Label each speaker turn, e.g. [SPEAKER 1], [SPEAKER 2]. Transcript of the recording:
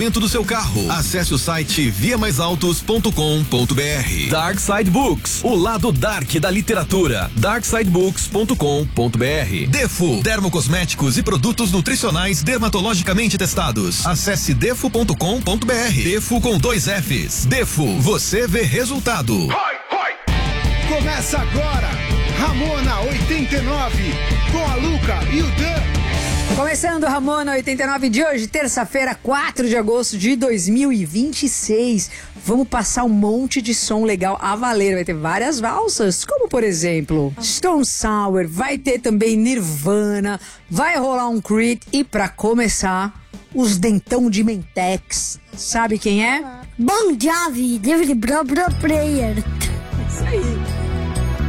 [SPEAKER 1] do seu carro. Acesse o site viamaisautos.com.br. Dark Side Books, o lado dark da literatura. darksidebooks.com.br. Defo, dermocosméticos e produtos nutricionais dermatologicamente testados. Acesse defo.com.br. Defo com 2 Fs. Defo, você vê resultado.
[SPEAKER 2] Começa agora, Ramona 89, com a Luca e o Dan.
[SPEAKER 3] Começando Ramona 89 de hoje, terça-feira, 4 de agosto de 2026. Vamos passar um monte de som legal a valer. Vai ter várias valsas, como por exemplo Stone Sour, vai ter também Nirvana, vai rolar um Creed e pra começar, os dentão de Mentex. Sabe quem é?
[SPEAKER 4] Bon Jovi, David Bro Player.
[SPEAKER 3] Isso aí.